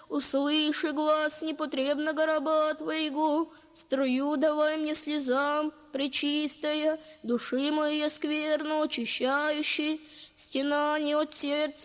услыши глаз непотребного раба Твоего, струю давай мне слезам, пречистая, души моей скверно очищающей, стенание от сердца